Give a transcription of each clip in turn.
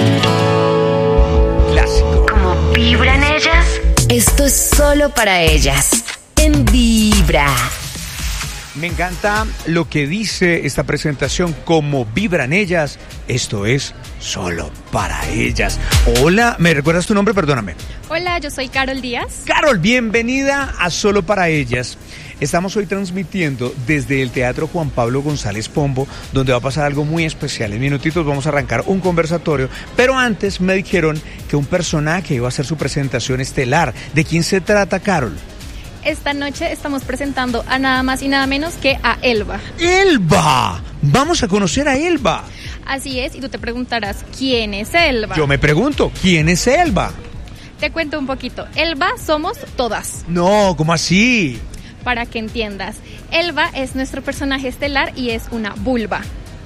Clásico. ¿Cómo vibran ellas? Esto es solo para ellas. En Vibra. Me encanta lo que dice esta presentación, cómo vibran ellas. Esto es solo para ellas. Hola, ¿me recuerdas tu nombre? Perdóname. Hola, yo soy Carol Díaz. Carol, bienvenida a Solo para ellas. Estamos hoy transmitiendo desde el Teatro Juan Pablo González Pombo, donde va a pasar algo muy especial. En minutitos vamos a arrancar un conversatorio, pero antes me dijeron que un personaje iba a hacer su presentación estelar. ¿De quién se trata, Carol? Esta noche estamos presentando a nada más y nada menos que a Elba. ¡Elba! Vamos a conocer a Elba. Así es, y tú te preguntarás, ¿quién es Elba? Yo me pregunto, ¿quién es Elba? Te cuento un poquito. Elba somos todas. No, ¿cómo así? Para que entiendas, Elba es nuestro personaje estelar y es una vulva.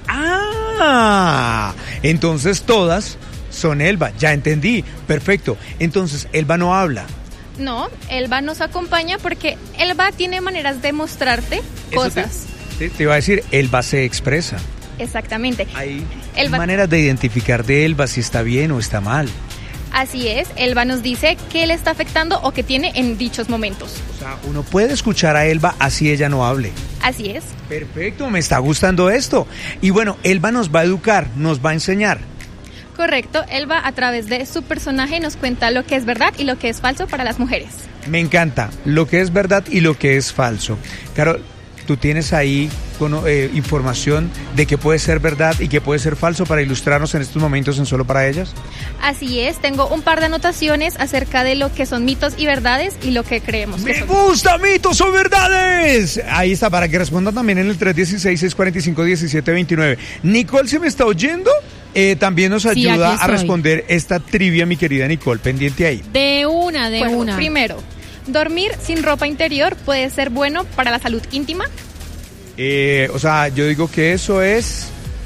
Ah, entonces todas son Elba, ya entendí, perfecto. Entonces, Elba no habla. No, Elba nos acompaña porque Elba tiene maneras de mostrarte cosas. Te iba a decir, Elba se expresa. Exactamente. Hay Elba... maneras de identificar de Elba si está bien o está mal. Así es, Elba nos dice qué le está afectando o qué tiene en dichos momentos. O sea, uno puede escuchar a Elba así ella no hable. Así es. Perfecto, me está gustando esto. Y bueno, Elba nos va a educar, nos va a enseñar. Correcto, Elba a través de su personaje nos cuenta lo que es verdad y lo que es falso para las mujeres. Me encanta, lo que es verdad y lo que es falso. Carol, ¿tú tienes ahí información de qué puede ser verdad y qué puede ser falso para ilustrarnos en estos momentos en Solo para ellas? Así es, tengo un par de anotaciones acerca de lo que son mitos y verdades y lo que creemos que son. ¡Me gusta mitos o verdades! Ahí está, para que respondan también en el 316-645-1729. Nicole, ¿se me está oyendo? También nos ayuda a responder esta trivia, mi querida Nicole, pendiente ahí. De una. Primero, ¿dormir sin ropa interior puede ser bueno para la salud íntima? O sea, yo digo que eso es...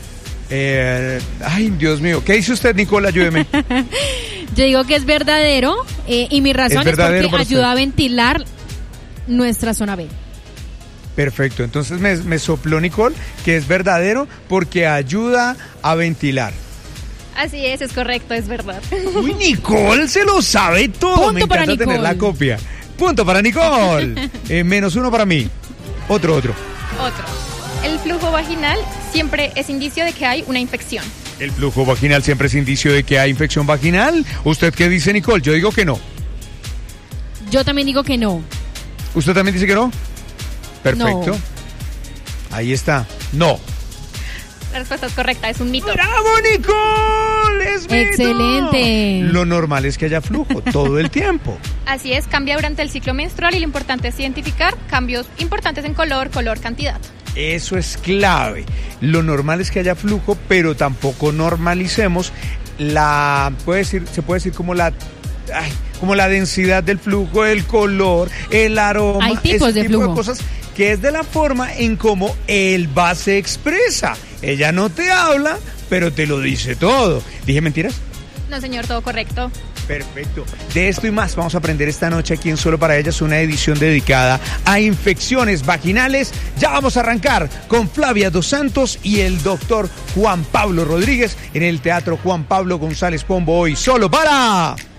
ay, Dios mío. ¿Qué dice usted, Nicole? Ayúdeme. Yo digo que es verdadero y mi razón es porque ayuda a ventilar nuestra zona B. Perfecto, entonces me sopló Nicole que es verdadero porque ayuda a ventilar. Así es correcto, es verdad. Uy, Nicole se lo sabe todo. Punto me encanta tener la copia. Punto para Nicole. -1 para mí. Otro. El flujo vaginal siempre es indicio de que hay una infección. ¿El flujo vaginal siempre es indicio de que hay infección vaginal? ¿Usted qué dice, Nicole? Yo digo que no. Yo también digo que no. ¿Usted también dice que no? Perfecto. No. Ahí está. No. La respuesta es correcta, es un mito. ¡Bravo, Nicole! ¡Es mito! ¡Excelente! Lo normal es que haya flujo todo el tiempo. Así es, cambia durante el ciclo menstrual y lo importante es identificar cambios importantes en color, cantidad. Eso es clave. Lo normal es que haya flujo, pero tampoco normalicemos se puede decir como la densidad del flujo, el color, el aroma. Hay tipos de flujo. De cosas que es de la forma en cómo Elba se expresa. Ella no te habla, pero te lo dice todo. ¿Dije mentiras? No, señor, todo correcto. Perfecto. De esto y más vamos a aprender esta noche aquí en Solo para ellas, una edición dedicada a infecciones vaginales. Ya vamos a arrancar con Flavia Dos Santos y el doctor Juan Pablo Rodríguez en el Teatro Juan Pablo González Pombo, hoy Solo para...